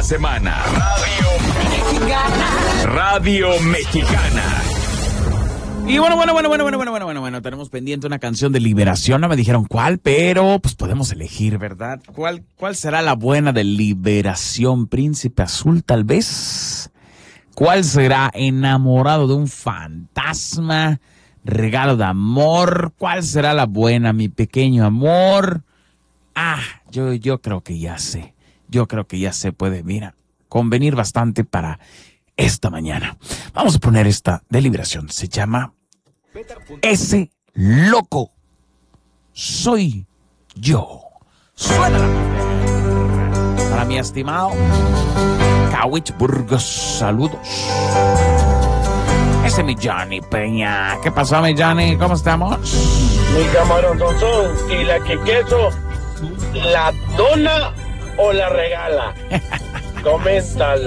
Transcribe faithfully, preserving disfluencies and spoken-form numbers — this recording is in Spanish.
semana. Radio Mexicana. Radio Mexicana. Y bueno, bueno, bueno, bueno, bueno, bueno, bueno, bueno, bueno, tenemos pendiente una canción de Liberación, no me dijeron cuál, pero pues podemos elegir, ¿verdad? ¿Cuál, cuál será la buena de Liberación? Príncipe Azul, tal vez. ¿Cuál será? Enamorado de un fantasma, regalo de amor. ¿Cuál será la buena, mi pequeño amor? Ah, yo, yo creo que ya sé, yo creo que ya sé, puede, mira, convenir bastante para esta mañana. Vamos a poner esta de Liberación, se llama Ese Loco Soy Yo. Suena la mujer. Para mi estimado Kawich Burgos, saludos. Ese es mi Johnny Peña. ¿Qué pasó, mi Johnny? ¿Cómo estamos? Mi camarón Sonson, y la que queso, ¿la dona o la regala? Coméntalo.